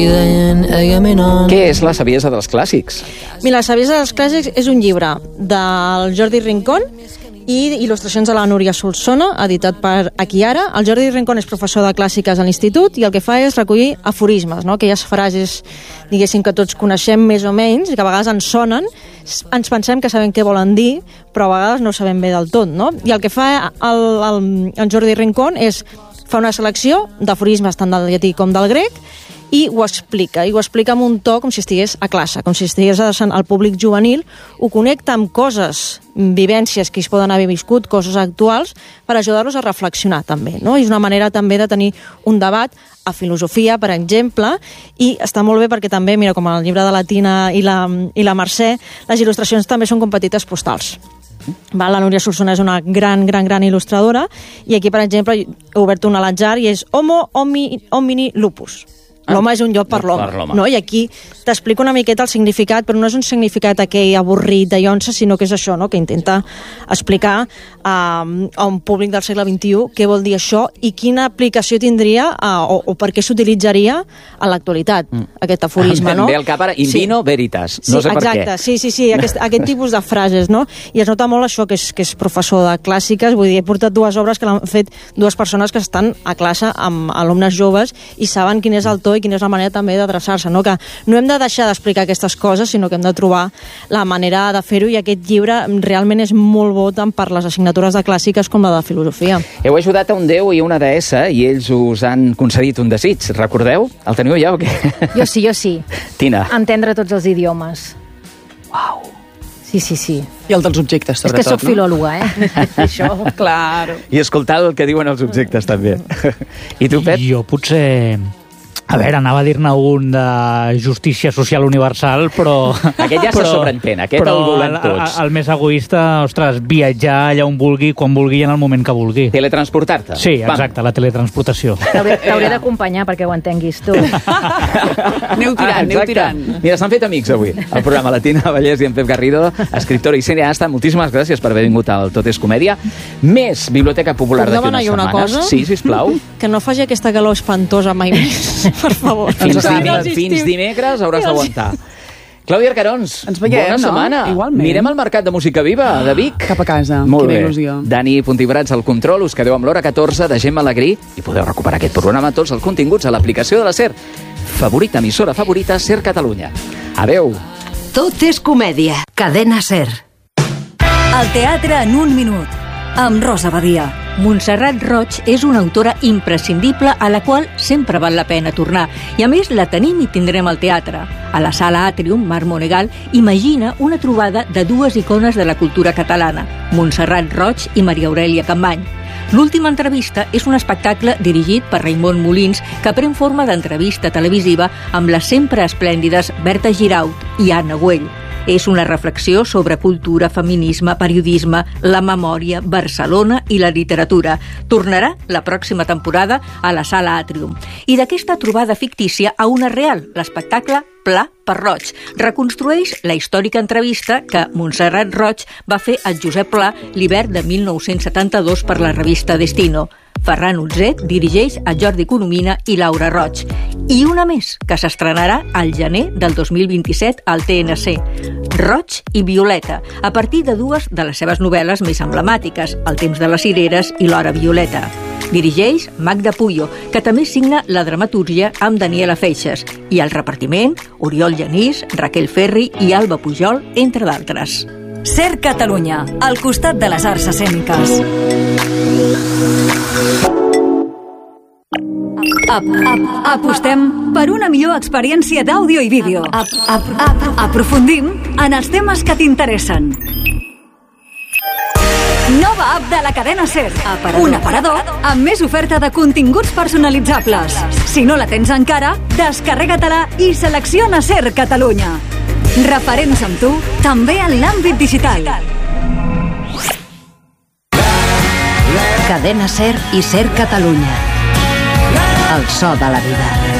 Què és la saviesa dels clàssics? Mira, la saviesa dels clàssics és un llibre del Jordi Rincón i il·lustracions de la Núria Solsona, editat per Aquiara. El Jordi Rincón és professor de clàssiques a l'institut i el que fa és recollir aforismes, no? Aquelles frases, diguéssim, que tots coneixem més o menys, que a vegades ens sonen, ens pensem que sabem què volen dir, però a vegades no ho sabem bé del tot, no? I el que fa el Jordi Rincón és fa una selecció d'aforismes tant del llatí com del grec i ho explica amb un to com si estigués a classe, com si estigués adreçant al públic juvenil, ho connecta amb coses, vivències que es poden haver viscut, coses actuals, per ajudar-los a reflexionar també, no? És una manera també de tenir un debat a filosofia, per exemple, i està molt bé perquè també, mira, com el llibre de la Tina i la Mercè, les il·lustracions també són com petites postals. La Núria Solsona és una gran il·lustradora i aquí, per exemple, he obert un a l'atzar i és Homo homini lupus. L'home és un llop per l'home, no? I aquí t'explico una miqueta el significat, però no és un significat aquell avorrit de llonça, sinó que és això, no? Que intenta explicar a un públic del segle XXI què vol dir això i quina aplicació tindria o per què s'utilitzaria a l'actualitat, aquest aforisme, no? Ve al cap ara, in vino veritas, no sé per què. Exacte, sí, aquest tipus de frases, no? I es nota molt això que és professor de clàssiques, vull dir, he portat dues obres que l'han fet dues persones que estan a classe amb alumnes joves i saben quin és el to i quina és la manera també d'adreçar-se, no? Que no hem de deixar d'explicar aquestes coses, sinó que hem de trobar la manera de fer-ho i aquest llibre realment és molt bo tant per les assignatures de clàssiques com la de filosofia. Heu ajudat a un déu i una deessa i ells us han concedit un desig, recordeu? El teniu ja o què? Jo sí. Tina. Entendre tots els idiomes. Uau. Sí. I el dels objectes, sobretot, és que sóc filòloga, Això, claro. I escoltar el que diuen els objectes, també. I tu, Pep? Jo potser... A veure, anava a dir-ne un de justícia social universal, però... Aquest ja se sobreentén, aquest el volem tots. El més egoista, ostres, viatjar allà on vulgui, quan vulgui i en el moment que vulgui. Teletransportar-te. Sí, exacte, la teletransportació. T'hauré d'acompanyar perquè ho entenguis tu. Aneu tirant. Mira, s'han fet amics avui. El programa La Tina Vallès i en Pep Garrido, escriptora i cineasta. Moltíssimes gràcies per haver vingut al Tot és Comèdia. Més Biblioteca Popular d'aquí unes setmanes. Una cosa? Sí, sisplau. Que no faci aquesta calor espantosa mai més. Per favor. Fins dimecres hauràs d'aguantar. Clàudia Arcarons, ens veiem, bona setmana. Igualment. Anirem al Mercat de Música Viva de Vic. Cap a casa. Molt bé. Il·lusió. Dani Puntibrats al control, us quedeu amb l'hora 14 de Gemma Alegrí i podeu recuperar aquest programa, tots els continguts a l'aplicació de la SER. Favorita, emissora favorita, SER Catalunya. Adeu. Tot és comèdia. Cadena SER. El teatre en un minut. Amb Rosa Badia. Montserrat Roig és una autora imprescindible a la qual sempre val la pena tornar. I a més la tenim i tindrem al teatre. A la Sala Àtrium, Marc Monegal, imagina una trobada de dues icones de la cultura catalana, Montserrat Roig i Maria Aurèlia Campmany. L'última entrevista és un espectacle dirigit per Raimon Molins que pren forma d'entrevista televisiva amb les sempre esplèndides Berta Giraut i Anna Güell. És una reflexió sobre cultura, feminisme, periodisme, la memòria, Barcelona i la literatura. Tornarà la pròxima temporada a la Sala Àtrium. I d'aquesta trobada fictícia a una real, l'espectacle Pla per Roig. Reconstrueix la històrica entrevista que Montserrat Roig va fer a Josep Pla l'hivern de 1972 per la revista Destino. Ferran Utzet dirigeix a Jordi Coromina i Laura Roig. I una més, que s'estrenarà al gener del 2027 al TNC. Roig i Violeta, a partir de dues de les seves novel·les més emblemàtiques, El temps de les cireres i L'hora violeta. Dirigeix Magda Puyo, que també signa la dramatúrgia amb Daniela Feixes, i el repartiment, Oriol Genís, Raquel Ferri i Alba Pujol, entre d'altres. SER Catalunya, al costat de les arts escèniques. Apostem per una millor experiència d'àudio i vídeo. Aprofundim en els temes que t'interessen. Nova app de la cadena SER. Un aparador amb més oferta de continguts personalitzables. Si no la tens encara, descarrega-te-la i selecciona SER Catalunya. Referents amb tu, també en l'àmbit digital. Cadena SER i SER Catalunya. El so de la vida.